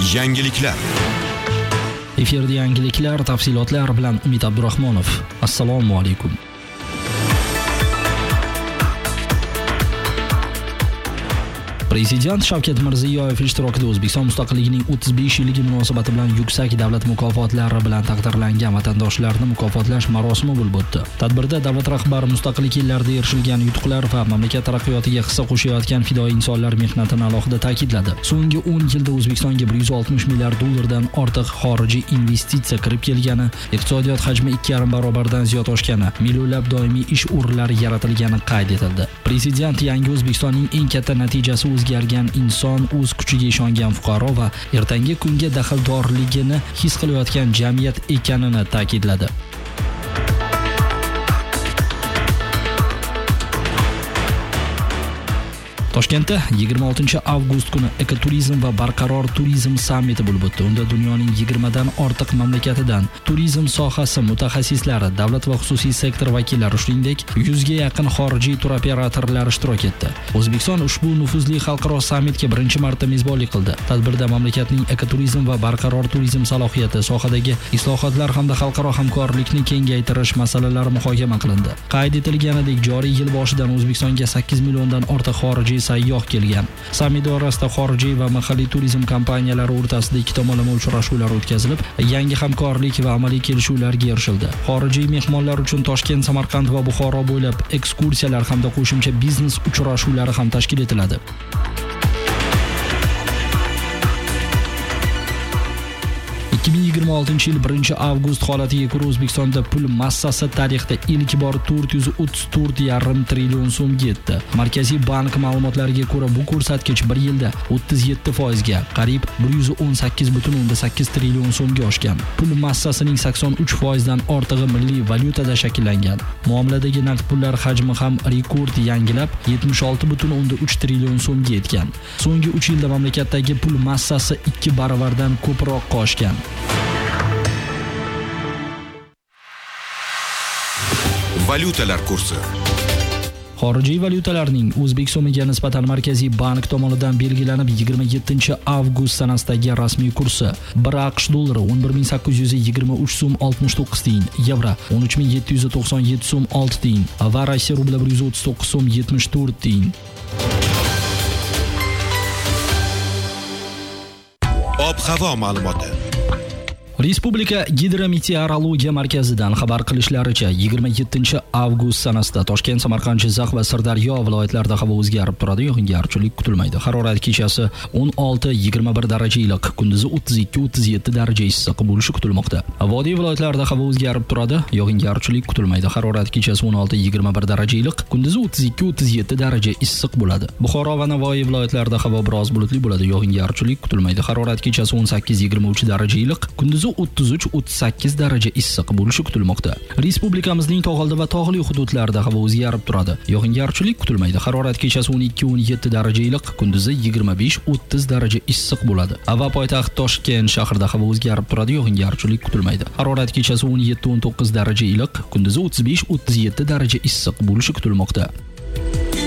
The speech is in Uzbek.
Yangiliklar. Efirda yangiliklar, tafsilotlar bilan Umid Abdurahmonov. Assalomu alaykum. Prezident Shavkat Mirziyoyev ishtirokida O'zbekiston mustaqilligining 35-yilligi munosabati bilan yuksak davlat mukofotlari bilan taqdirlangan vatandoshlarni mukofotlash marosimi bo'lib o'tdi. Tadbirda davlat rahbari mustaqillik yillarida erishilgan yutuqlar va mamlakat taraqqiyotiga hissa qo'shayotgan fidoyi insonlar mehnatini alohida ta'kidladi. So'nggi 10 yilda O'zbekistonga 160 milliard dollardan ortiq xorijiy investitsiya kirib kelgani, iqtisodiyot hajmi 2,5 barobardan ziyod oshgani, millionlab doimiy ish o'rinlari yaratilgani qayd etildi. Prezident yangi O'zbekistonning eng katta natijasi o'zgargan inson, o'z kuchiga ishongan fuqaro va ertangi kunga daxldorligini his qilayotgan jamiyat ekanini ta'kidladi. Toshkentda 26 avgust kuni ekoturizm va barqaror turizm sammiti bo'lib o'tdi. Unda dunyoning 20 dan ortiq mamlakatidan turizm sohasi mutaxassislari, davlat va xususiy sektor vakillari, shuningdek 100 ga yaqin xorijiy turoperatorlar ishtirok etdi. O'zbekiston ushbu nufuzli xalqaro sammitga birinchi marta mezbonlik qildi. Tadbirda mamlakatning ekoturizm va barqaror turizm salohiyati, sohadagi islohotlar hamda xalqaro hamkorlikni kengaytirish masalalari muhokama qilindi. Qayd etilganidek, joriy yil boshidan O'zbekistonga 8 milliondan ortiq xorijiy sayyoh kelgan. Sammit doirasida xorijiy va mahalliy turizm kompaniyalari o'rtasida ikki tomonlama uchrashuvlar o'tkazilib, yangi hamkorlik va amaliy kelishuvlarga erishildi. Xorijiy mehmonlar uchun Toshkent, Samarqand va Buxoro bo'ylab ekskursiyalar hamda qo'shimcha biznes uchrashuvlari ham tashkil etiladi. 2026 yil 1 avgust holatiga ko'ra O'zbekistonda pul massasi tarixda ilk bor 434,5 trillion so'mga yetdi. Markaziy bank ma'lumotlariga ko'ra bu ko'rsatkich 1 yilda 37% ga, qariyb 118,8 trillion so'mga oshgan. Pul massasining 83% dan ortig'i milliy valyutada shakllangan. Muomaladagi naqd pullar hajmi ham rekord yangilab 76,3 trillion so'mga yetgan. So'nggi 3 yilda mamlakatdagi pul massasi 2 baravardan ko'proq oshgan. Valyutalar kursi. Xorijiy valyutalarning o'zbek so'miga nisbatan Markaziy bank tomonidan belgilanib 27 avgust sanasidagi rasmiy kursi: 1 AQSh dollari 11.823 so'm 69 tiyin, yevro 13.797 so'm 6 tiyin va Rossiya rubli 139 so'm 74 tiyin. Ob-havo ma'lumoti. Respublika Gidrometeorologiya markazidan xabar qilishlaricha, 27 avgust sanasida Toshkent, Samarqand, Jizzax va Sirdaryo viloyatlarida havo o'zgarib turadi, yog'ingarchilik kutilmaydi. Harorat kechasi 16-21 daraja iliq, kunduzi 32-37 daraja issiq bo'lishi kutilmoqda. Vodiy viloyatlarida havo o'zgarib turadi, yog'ingarchilik kutilmaydi. Harorat kechasi 16-21 daraja iliq, kunduzi 32-37 daraja issiq bo'ladi. Buxoro va Navoiy viloyatlarida havo biroz bulutli bo'ladi, yog'ingarchilik kutilmaydi. Harorat kechasi 18-23 daraja iliq, kunduzi 33-38 daraja issiq bo'lishi kutilmoqda. Respublikamizning tog'oldi va tog'li hududlarida havo o'zgarib turadi. Yog'ingarchilik kutilmaydi. Harorat kechasi 12-17 daraja iliq, kunduzi 25-30 daraja issiq bo'ladi. Va poytaxt Toshkent shahrida havo o'zgarib turadi, yog'ingarchilik kutilmaydi. Harorat kechasi 17-19 daraja iliq, kunduzi 35-37 daraja issiq bo'lishi kutilmoqda.